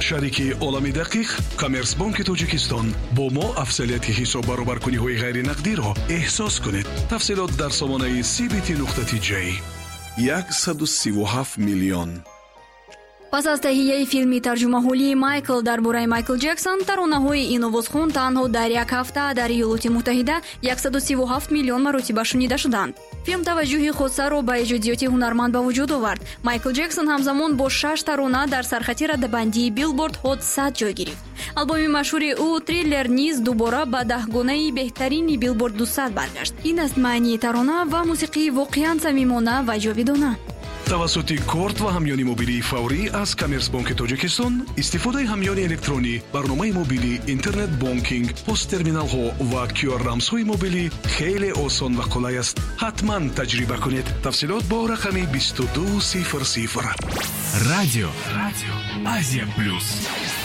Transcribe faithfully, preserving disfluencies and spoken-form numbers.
шарики олами дақиқ Коммерсбанки Тоҷикистон бо мо афзалияти ҳисоб баробаркуниҳои ғайринақдиро эҳсос кунед. тафсилот дар сомонаи си би ти нуқта ти ҷей. яксаду сиву ҳафт миллион. пас аз таҳияи филми тарҷумаҳолии Майкл дар бораи Майкл Ҷексон, таронаҳои ин овозхон танҳо дар як ҳафта дар Иёлоти Муттаҳида яксаду сиву ҳафт миллион маротиба шунида шуданд. Филм таваҷҷӯҳи хосаро ба иҷодиёти ҳунарманд ба вуҷуд овард. Майкл Ҷексон ҳамзамон бо шаш тарона дар сархати раддабандии Билбордҳо сад ҷой гирифт. албоми машҳури ӯ Триллер низ дубора ба даҳгонаи беҳтарини Билборд дусад баргашт. Ин аст маънии тарона ва мусиқии воқеан самимона ва ҷовидона. тавассути корт ва ҳамёни мобилии фаврӣ аз Коммерсбанки Тоҷикистон, истифодаи ҳамёни электронӣ, барномаи мобилӣ, интернет бонкинг, посттерминалҳо ва кю ар рамзҳои мобилӣ хеле осон ва қулай аст. ҳатман таҷриба кунед. тафсилот бо рақами бисту ду сифр сифр. Радио. Радио Азия плюс.